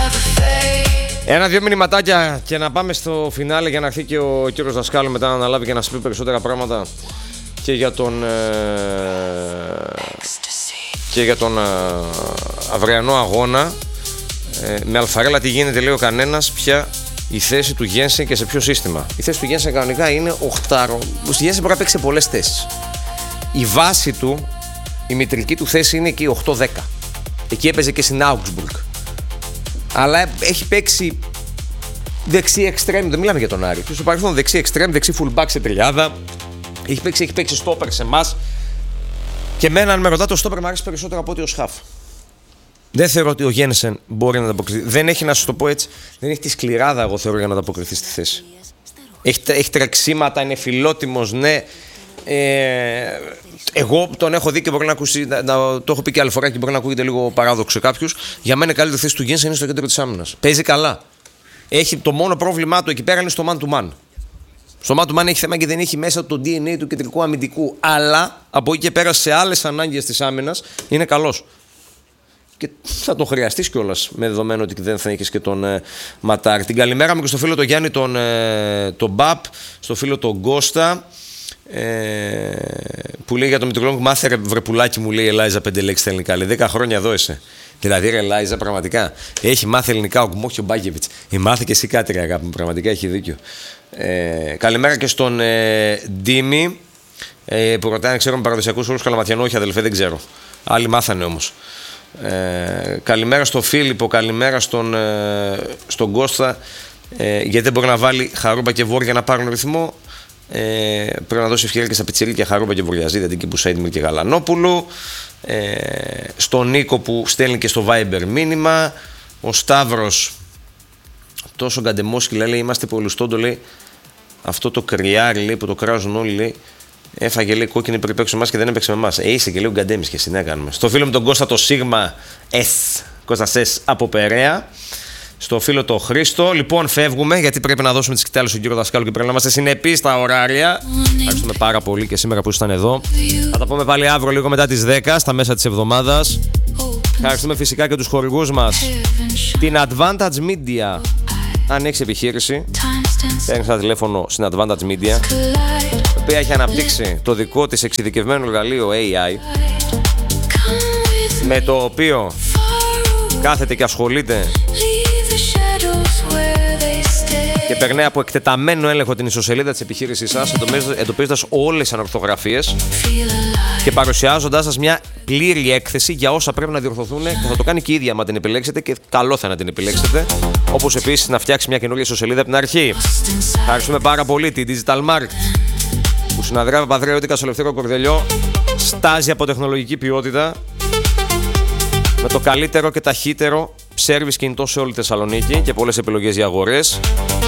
Ένα-δύο μηνυματάκια και να πάμε στο φινάλε για να έρθει και ο κύριος Δασκάλου μετά να αναλάβει και να σας πει περισσότερα πράγματα και για τον αυριανό αγώνα. Με Αλφαρέλα τι γίνεται, λέει ο κανένας, πια η θέση του Γένσεν και σε ποιο σύστημα. Η θέση του Γένσεν κανονικά είναι 8. Ο Γένσεν μπορεί να παίξει σε πολλές θέσεις. Η βάση του, η μητρική του θέση είναι εκεί 8-10. Εκεί έπαιζε και στην Augsburg. Αλλά έχει παίξει δεξί εξτρέμ, δεν μιλάμε για τον Άρη. Στο παρελθόν δεξί εξτρέμ, δεξί fullback σε τριάδα. Έχει παίξει στόπερ σε εμάς. Και εμένα, αν με ρωτά, το στόπερ μου αρέσει περισσότερο από ότι ο Σχάφ. Δεν θεωρώ ότι ο Γένσεν μπορεί να ανταποκριθεί. Δεν έχει, να σου το πω έτσι, δεν έχει τη σκληράδα, εγώ θεωρώ, για να ανταποκριθεί στη θέση. Έχει τρεξίματα, είναι φιλότιμος, ναι. Εγώ τον έχω δει και μπορεί να ακούσει, το έχω πει και άλλη φορά και μπορεί να ακούγεται λίγο παράδοξο κάποιους. Για μένα η καλύτερη θέση του Γένσεν είναι στο κέντρο της άμυνας. Παίζει καλά. Το μόνο πρόβλημά του εκεί πέρα είναι στο man to man. Στο man to man έχει θέμα και δεν έχει μέσα το DNA του κεντρικού αμυντικού. Αλλά από εκεί και πέρα σε άλλες ανάγκες της άμυνας είναι καλός. Και θα τον χρειαστείς κιόλας, με δεδομένο ότι δεν θα έχεις και τον Ματάρ. Την καλημέρα μου και στο φίλο τον Γιάννη τον Μπαπ, στο φίλο τον Κώστα, που λέει για το Μητρολόγο, μάθε βρε πουλάκι μου, λέει η Ελάιζα 5 λέξεις στα ελληνικά. Λέει 10 χρόνια εδώ είσαι. Δηλαδή ρε Ελάιζα, πραγματικά έχει μάθει ελληνικά ο Γκμόχιο Μπάγεβιτς. Μάθε και εσύ κάτι, ρε αγάπη μου, πραγματικά έχει δίκιο. Καλημέρα και στον Ντίμη, που ρωτάει αν ξέρουμε παραδοσιακούς όρους Καλαματιανού. Όχι αδελφέ, δεν ξέρω. Άλλοι μάθανε όμως. Καλημέρα στον Φίλιππο, καλημέρα στον Κώστα. Γιατί δεν μπορεί να βάλει Χαρούμπα και Βόρεια να πάρουν ρυθμό. Πρέπει να δώσει ευκαιρία και στα πιτσιρίκια Χαρούμπα και Βοριαζίδη αντί και Μπουσαΐντ και Γαλανόπουλου. Στον Νίκο που στέλνει και στο Viber μήνυμα. Ο Σταύρος, τόσο γκαντεμόσκυλα, λέει είμαστε πολυστόντο, λέει αυτό το κρυάρι, λέει, που το κράζουν όλοι, λέει. Έφαγε, λέει, κόκκινη πριν παίξουν εμάς και δεν έπαιξε με εμάς. Είσαι και λέει ο Γκαντέμις και εσύ, ναι, κάνουμε. Στο φίλο μου τον Κώστα το Σίγμα S, Κώστας S από Περαία. Στο φίλο το Χρήστο. Λοιπόν, φεύγουμε γιατί πρέπει να δώσουμε τις κοιτάλες στον κύριο Δασκάλου και πρέπει να είμαστε συνεπείς στα ωράρια. Ευχαριστούμε πάρα πολύ και σήμερα που ήσασταν εδώ. Θα τα πούμε πάλι αύριο λίγο μετά τις 10 στα μέσα της εβδομάδας. Ευχαριστούμε φυσικά και τους χορηγούς μας. Την Advantage Media. Αν έχεις επιχείρηση, παίρνεις ένα τηλέφωνο στην Advantage Media, η οποία έχει αναπτύξει το δικό της εξειδικευμένο εργαλείο AI, με το οποίο κάθεται και ασχολείται και περνάει από εκτεταμένο έλεγχο την ιστοσελίδα της επιχείρησής σας, εντοπίζοντας όλες τις ανορθογραφίες και παρουσιάζοντας σας μια πλήρη έκθεση για όσα πρέπει να διορθωθούν, και θα το κάνει και η ίδια άμα την επιλέξετε, και καλό θα είναι να την επιλέξετε. Όπως επίσης να φτιάξει μια καινούργια ιστοσελίδα από την αρχή. Ευχαριστούμε πάρα πολύ τη Digital Markt, που συναδρεύει παδρέωτικα στο Ελευθερίο Κορδελιό, στάζει από τεχνολογική ποιότητα, με το καλύτερο και ταχύτερο σέρβις κινητό σε όλη τη Θεσσαλονίκη και πολλές επιλογές για αγορές.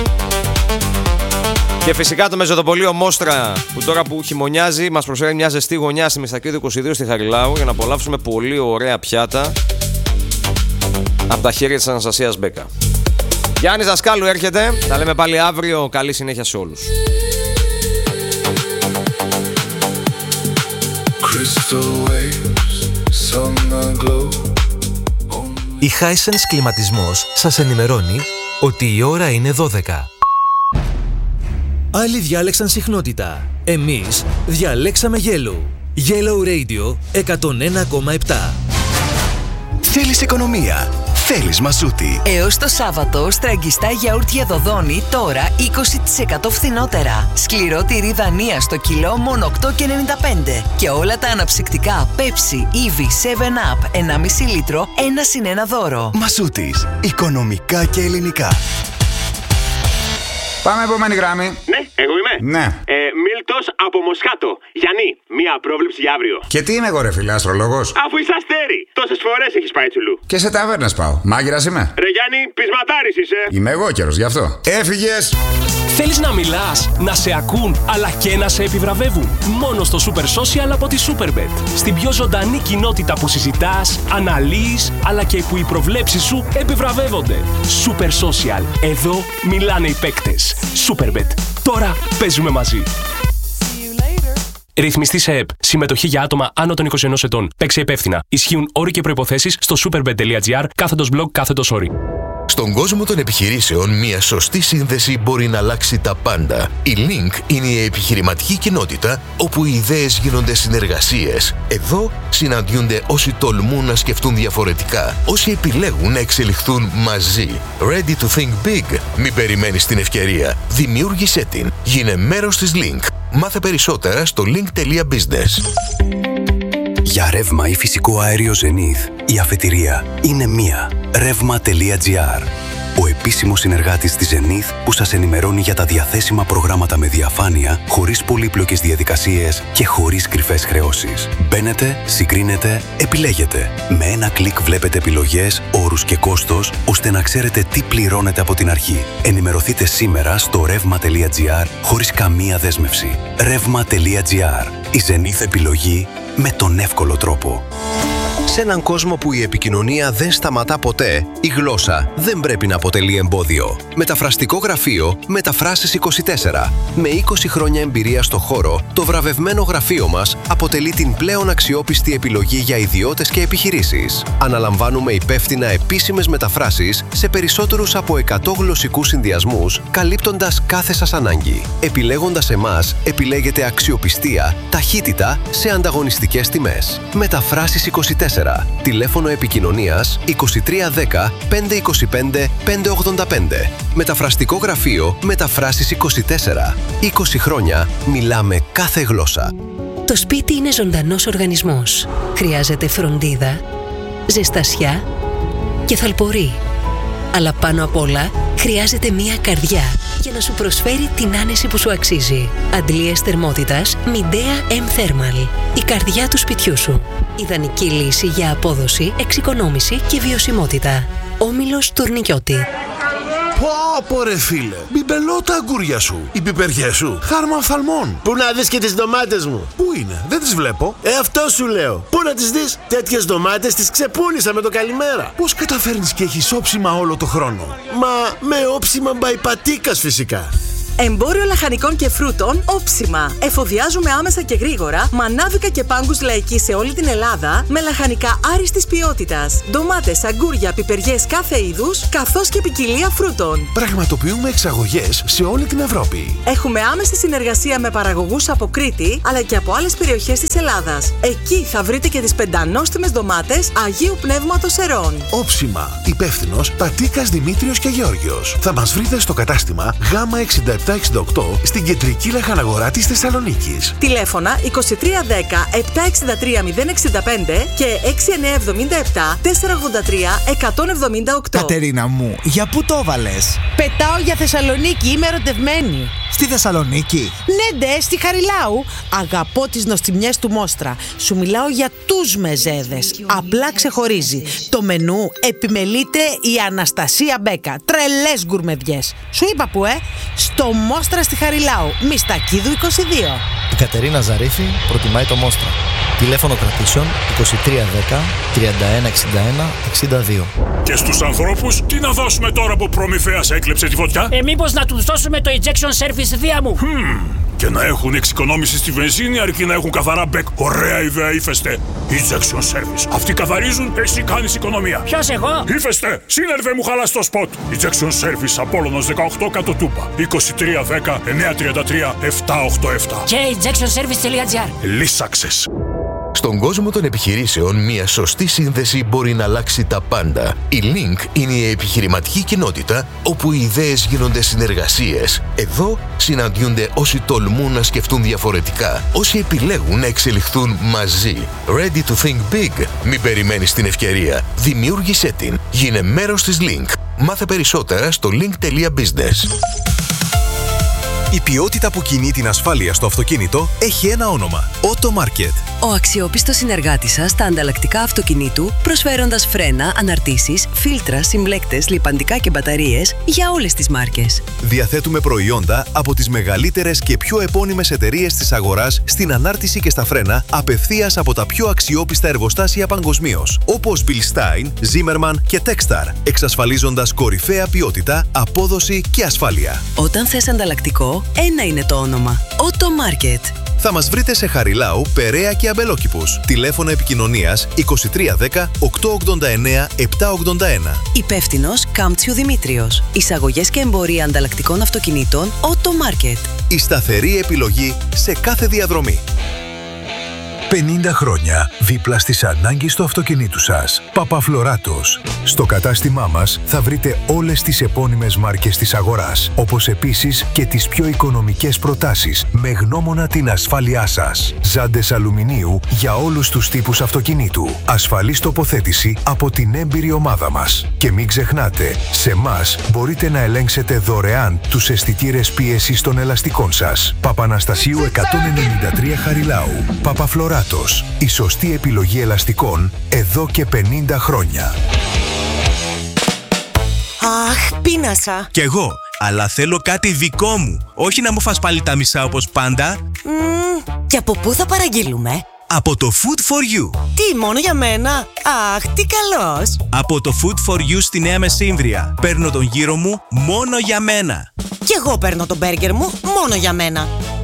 Και φυσικά το μεζοδοπολείο Μόστρα, που τώρα που χειμωνιάζει μας προσφέρει μια ζεστή γωνιά στη Μιστακίδου 22 στη Χαριλάου για να απολαύσουμε πολύ ωραία πιάτα από τα χέρια της Αναστασίας Μπέκα. Γιάννης Δασκάλου έρχεται, τα λέμε πάλι αύριο, καλή συνέχεια σε όλους. Η Hisense Κλιματισμός σας ενημερώνει ότι η ώρα είναι 12. Άλλοι διάλεξαν συχνότητα. Εμείς διαλέξαμε Yellow. Yellow Radio 101,7. Θέλεις οικονομία. Θέλεις μασούτη. Έως το Σάββατο, στραγγιστά γιαούρτια Δοδόνη τώρα 20% φθηνότερα. Σκληρό τυρί Δανία στο κιλό μόνο 8,95. Και όλα τα αναψυκτικά Pepsi, Eevee, 7up, 1,5 λίτρο, 1+1 δώρο. Μασούτης. Οικονομικά και ελληνικά. Πάμε επόμενη γράμμη. Ναι, εγώ είμαι. Ναι. Μίλτος από Μοσχάτο. Γιάννη, μία πρόβλεψη για αύριο. Και τι είμαι εγώ, ρε φίλε, αστρολόγος? Αφού είσαι αστέρι, τόσες φορές έχεις πάει τσουλού. Και σε ταβέρνες πάω. Μάγειρας είμαι. Ρε Γιάννη, πεισματάρης είσαι. Είμαι εγώ καιρός, γι' αυτό. Έφυγες. Θέλεις να μιλάς, να σε ακούν, αλλά και να σε επιβραβεύουν? Μόνο στο Super Social από τη Superbet. Στην πιο ζωντανή κοινότητα που συζητάς, αναλύεις, αλλά και που οι προβλέψεις σου επιβραβεύονται. Super Social. Εδώ μιλάνε οι παίκτες. Superbet. Τώρα παίζουμε μαζί. Ρυθμιστή σε ΕΠ. Συμμετοχή για άτομα άνω των 21 ετών. Παίξε υπεύθυνα. Ισχύουν όροι και προϋποθέσεις στο superbet.gr /blog/όροι. Στον κόσμο των επιχειρήσεων, μια σωστή σύνδεση μπορεί να αλλάξει τα πάντα. Η Link είναι η επιχειρηματική κοινότητα όπου οι ιδέες γίνονται συνεργασίες. Εδώ συναντιούνται όσοι τολμούν να σκεφτούν διαφορετικά, όσοι επιλέγουν να εξελιχθούν μαζί. Ready to think big. Μην περιμένεις την ευκαιρία. Δημιούργησέ την. Γίνε μέρος της Link. Μάθε περισσότερα στο link.business. Για ρεύμα ή φυσικό αέριο Zenith, η αφετηρία είναι μία. Revma.gr. Ο επίσημος συνεργάτης της Zenith που σας ενημερώνει για τα διαθέσιμα προγράμματα με διαφάνεια, χωρίς πολύπλοκες διαδικασίες και χωρίς κρυφές χρεώσεις. Μπαίνετε, συγκρίνετε, επιλέγετε. Με ένα κλικ βλέπετε επιλογές, όρους και κόστος, ώστε να ξέρετε τι πληρώνετε από την αρχή. Ενημερωθείτε σήμερα στο Revma.gr χωρίς καμία δέσμευση. Revma.gr. Η Zenith επιλογή με τον εύκολο τρόπο. Σε έναν κόσμο που η επικοινωνία δεν σταματά ποτέ, η γλώσσα δεν πρέπει να αποτελεί εμπόδιο. Μεταφραστικό γραφείο Μεταφράσεις 24. Με 20 χρόνια εμπειρία στο χώρο, το βραβευμένο γραφείο μας αποτελεί την πλέον αξιόπιστη επιλογή για ιδιώτες και επιχειρήσεις. Αναλαμβάνουμε υπεύθυνα επίσημες μεταφράσεις σε περισσότερους από 100 γλωσσικούς συνδυασμούς, καλύπτοντας κάθε σας ανάγκη. Επιλέγοντας εμάς, επιλέγετε αξιοπιστία, ταχύτητα σε ανταγωνιστικές τιμές. Μεταφράσεις 24. Τηλέφωνο επικοινωνίας 2310 525 585. Μεταφραστικό γραφείο Μεταφράσεις 24. 20 χρόνια μιλάμε κάθε γλώσσα. Το σπίτι είναι ζωντανός οργανισμός. Χρειάζεται φροντίδα, ζεστασιά και θαλπορή. Αλλά πάνω απ' όλα χρειάζεται μία καρδιά για να σου προσφέρει την άνεση που σου αξίζει. Αντλίες θερμότητας Midea M Thermal. Η καρδιά του σπιτιού σου. Ιδανική λύση για απόδοση, εξοικονόμηση και βιωσιμότητα. Όμιλος Τουρνικιώτη. Πω ρε φίλε, μπιμπελώ τα αγκούρια σου, οι πιπεριές σου, χάρμα οφθαλμών. Πού να δεις και τις ντομάτες μου? Πού είναι, δεν τις βλέπω. Αυτό σου λέω. Πού να τις δεις? Τέτοιες ντομάτες τις ξεπούλησα με το καλημέρα. Πώς καταφέρνεις και έχεις όψιμα όλο το χρόνο? Μα με όψιμα μπαϊπατίκας φυσικά. Εμπόριο λαχανικών και φρούτων όψιμα. Εφοδιάζουμε άμεσα και γρήγορα μανάβικα και πάγκους λαϊκή σε όλη την Ελλάδα με λαχανικά άριστης ποιότητας. Ντομάτες, αγκούρια, πιπεριές κάθε είδους, καθώς και ποικιλία φρούτων. Πραγματοποιούμε εξαγωγές σε όλη την Ευρώπη. Έχουμε άμεση συνεργασία με παραγωγούς από Κρήτη αλλά και από άλλες περιοχές της Ελλάδας. Εκεί θα βρείτε και τις πεντανόστιμες ντομάτες Αγίου Πνεύματος Ερών. Όψιμα. Υπεύθυνος Πατίκας Δημήτριος και Γεώργιος. Θα μας βρείτε στο κατάστημα Γ 67 68 στην κεντρική λαχαναγορά της Θεσσαλονίκης. Τηλέφωνα 2310 763 065 και 6977 483 178. Κατερίνα μου, για πού το έβαλες? Πετάω για Θεσσαλονίκη, είμαι ερωτευμένη. Στη Θεσσαλονίκη? Ναι, στη Χαριλάου. Αγαπώ τις νοστιμιές του Μόστρα. Σου μιλάω για τους μεζέδες. Απλά ξεχωρίζει. Το μενού επιμελείται η Αναστασία Μπέκα. Τρελές γκουρμεδιές. Σου είπα που στο Μόστρα στη Χαριλάου. Μιστακίδου 22. Η Κατερίνα Ζαρίφη προτιμάει το Μόστρα. Τηλέφωνο κρατήσεων 2310 3161 62. Και στους ανθρώπους τι να δώσουμε τώρα που προμηθέας έκλεψε τη φωτιά? Μήπως να τους δώσουμε το Ejection Service Δία μου? Και να έχουν εξοικονόμηση στη βενζίνη αρκεί να έχουν καθαρά μπεκ. Ωραία ιδέα, Ύφεστε. Ejection Service. Αυτοί καθαρίζουν, εσύ κάνεις οικονομία. Ποιος εγώ? Ύφεστε. Σύνερβε μου χαλάς το σποτ. Ejection Service Απόλλωνος 18 κάτω Τούπα. 2310 933 787. Και ejectionservice.gr. Λύσαξες. Στον κόσμο των επιχειρήσεων, μια σωστή σύνδεση μπορεί να αλλάξει τα πάντα. Η Link είναι η επιχειρηματική κοινότητα όπου οι ιδέες γίνονται συνεργασίες. Εδώ συναντιούνται όσοι τολμούν να σκεφτούν διαφορετικά, όσοι επιλέγουν να εξελιχθούν μαζί. Ready to think big. Μην περιμένεις την ευκαιρία. Δημιούργησέ την. Γίνε μέρος της Link. Μάθε περισσότερα στο link.business. Η ποιότητα που κινεί την ασφάλεια στο αυτοκίνητο έχει ένα όνομα. Automarket. Ο αξιόπιστος συνεργάτης σας στα ανταλλακτικά αυτοκινήτου, προσφέροντας φρένα, αναρτήσεις, φίλτρα, συμπλέκτες, λιπαντικά και μπαταρίες για όλες τις μάρκες. Διαθέτουμε προϊόντα από τις μεγαλύτερες και πιο επώνυμες εταιρείες της αγοράς στην ανάρτηση και στα φρένα απευθείας από τα πιο αξιόπιστα εργοστάσια παγκοσμίως, όπως Bilstein, Zimmermann και Techstar, εξασφαλίζοντας κορυφαία ποιότητα, απόδοση και ασφάλεια. Όταν θες ανταλλακτικό, ένα είναι το όνομα. Automarket. Θα μας βρείτε σε Χαριλάου, Περαία και Αμπελόκηπους. Τηλέφωνο επικοινωνίας 2310 889 781. Υπεύθυνος Κάμπτσιο Δημήτριος. Εισαγωγές και εμπορία ανταλλακτικών αυτοκινήτων Auto Market. Η σταθερή επιλογή σε κάθε διαδρομή. 50 χρόνια δίπλα στις ανάγκες του αυτοκινήτου σας. Παπαφλωράτος. Στο κατάστημά μας θα βρείτε όλες τις επώνυμες μάρκες της αγοράς, όπως επίσης και τις πιο οικονομικές προτάσεις, με γνώμονα την ασφάλειά σας. Ζάντες αλουμινίου για όλους τους τύπους αυτοκινήτου. Ασφαλής τοποθέτηση από την έμπειρη ομάδα μας. Και μην ξεχνάτε, σε μας μπορείτε να ελέγξετε δωρεάν τους αισθητήρες πίεσης των ελαστικών σας. Παπαναστασίου 193 Χαριλάου. Παπαφλωράτος. Η σωστή επιλογή ελαστικών εδώ και 50 χρόνια. Αχ, πείνασα. Κι εγώ, αλλά θέλω κάτι δικό μου. Όχι να μου φας πάλι τα μισά όπως πάντα. Και από πού θα παραγγείλουμε? Από το Food for You. Τι, μόνο για μένα? Αχ, τι καλός. Από το Food for You στη Νέα Μεσύμβρια. Παίρνω τον γύρο μου μόνο για μένα. Κι εγώ παίρνω τον μπέργκερ μου μόνο για μένα.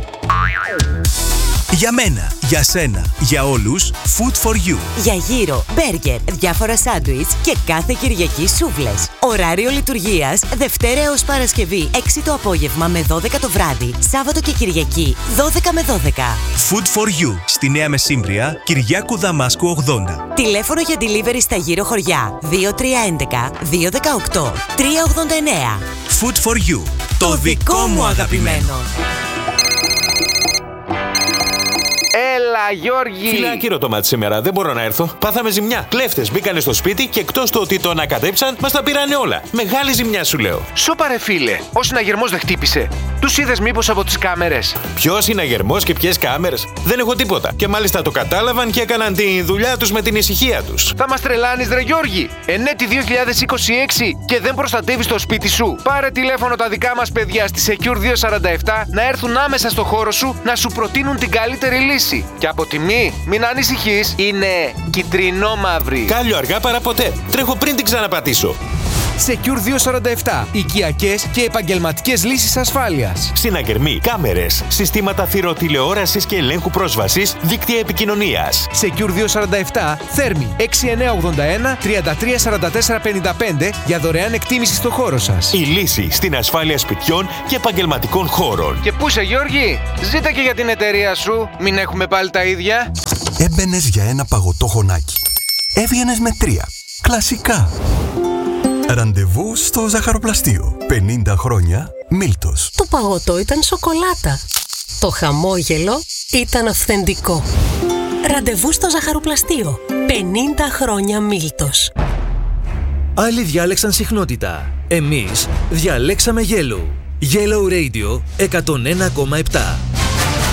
Για μένα, για σένα, για όλους, Food for You. Για γύρο, μπέργκερ, διάφορα σάντουιτς και κάθε Κυριακή σούβλες. Ωράριο λειτουργίας Δευτέρα έως Παρασκευή 6 το απόγευμα με 12 το βράδυ. Σάββατο και Κυριακή 12 με 12. Food for You στη Νέα Μεσύμβρια, Κυριάκου Δαμάσκου 80. Τηλέφωνο για delivery στα γύρω χωριά 2311 218 389. Food for You. Το δικό μου αγαπημένο. Έλα, Γιώργη! Φίλε, άκυρο το μάτι σήμερα. Δεν μπορώ να έρθω. Πάθαμε ζημιά. Κλέφτες μπήκανε στο σπίτι και εκτός του ότι το ανακατέψαν, μας τα πήρανε όλα. Μεγάλη ζημιά, σου λέω. Σώπα ρε φίλε, ο συναγερμός δεν χτύπησε. Τους είδες μήπως από τις κάμερες? Ποιος συναγερμός και ποιες κάμερες? Δεν έχω τίποτα. Και μάλιστα το κατάλαβαν και έκαναν τη δουλειά τους με την ησυχία τους. Θα μας τρελάνεις, ρε Γιώργη! Ενέτη 2026 και δεν προστατεύεις το σπίτι σου. Πάρε τηλέφωνο τα δικά μας παιδιά στη Secure 247 να έρθουν άμεσα στο χώρο σου να σου προτείνουν την καλύτερη λύση. Και από τιμή, μην ανησυχείς, είναι κιτρινό-μαύρη. Κάλιο αργά παρά ποτέ. Τρέχω πριν την ξαναπατήσω. Secure 247. Οικιακές και επαγγελματικές λύσεις ασφάλειας. Συναγερμοί, κάμερες, συστήματα θηροτηλεόρασης και ελέγχου πρόσβασης, δίκτυα επικοινωνίας. Secure 247, Θέρμη 6981 334455 για δωρεάν εκτίμηση στο χώρο σας. Η λύση στην ασφάλεια σπιτιών και επαγγελματικών χώρων. Και πού είσαι, Γιώργη? Ζήτα και για την εταιρεία σου. Μην έχουμε πάλι τα ίδια. Έμπαινες για ένα παγωτό χωνάκι. Έβγαινες με 3. Κλασικά. Ραντεβού στο ζαχαροπλαστείο. 50 χρόνια Μίλτος. Το παγωτό ήταν σοκολάτα. Το χαμόγελο ήταν αυθεντικό. Ραντεβού στο ζαχαροπλαστείο. 50 χρόνια Μίλτος. Άλλοι διάλεξαν συχνότητα. Εμείς διαλέξαμε Yellow. Yellow Radio 101,7.